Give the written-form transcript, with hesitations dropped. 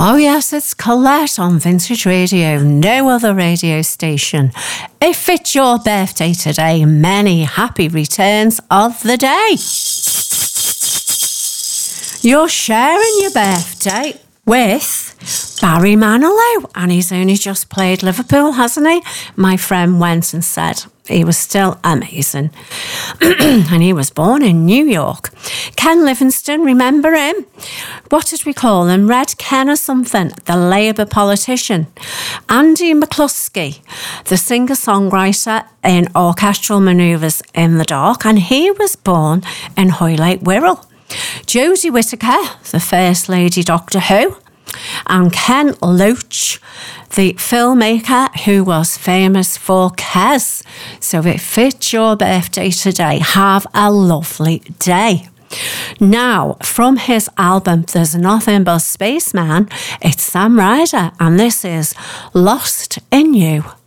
Oh yes, it's Colette on Vintage Radio, no other radio station. If it's your birthday today, many happy returns of the day. You're sharing your birthday with Barry Manilow, and he's only just played Liverpool, hasn't he? My friend went and said he was still amazing. And he was born in New York. Ken Livingstone, remember him? What did we call him? Red Ken or something? The Labour politician. Andy McCluskey, the singer-songwriter in Orchestral Manoeuvres in the Dark, and he was born in Hoylake Wirral. Jodie Whittaker, the First Lady Doctor Who, and Ken Loach, the filmmaker who was famous for Kes. So if it's your birthday today, have a lovely day. Now, from his album There's Nothing But Spaceman, it's Sam Ryder, and this is Lost in You.